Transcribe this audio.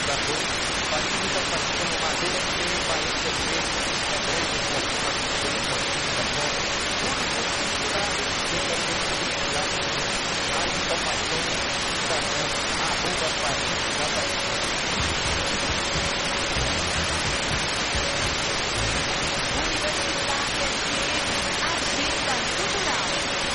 jogador, facilita para como madeira que ele vai receber